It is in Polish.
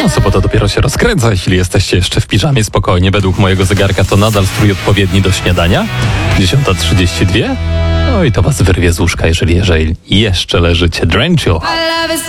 No, sobota dopiero się rozkręca, jeśli jesteście jeszcze w piżamie spokojnie. Według mojego zegarka to nadal strój odpowiedni do śniadania. 10:32. No i to was wyrwie z łóżka, jeżeli jeszcze leżycie. Drench You.